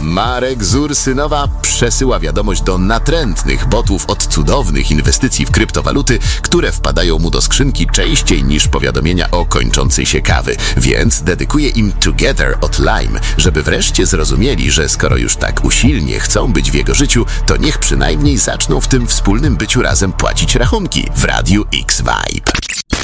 Marek z Ursynowa przesyła wiadomość do natrętnych botów od cudownych inwestycji w kryptowaluty, które wpadają mu do skrzynki częściej niż powiadomienia o kończącej się kawy. Więc dedykuje im Together od Lime, żeby wreszcie zrozumieli, że skoro już tak usilnie chcą być w jego życiu, to niech przynajmniej zaczną w tym wspólnym byciu razem płacić rachunki w Radiu X Vibe.